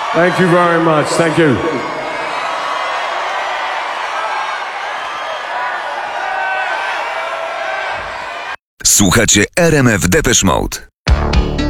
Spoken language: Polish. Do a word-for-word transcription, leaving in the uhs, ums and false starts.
Thank you very much. Thank you. Słuchacie R M F Depeche Mode.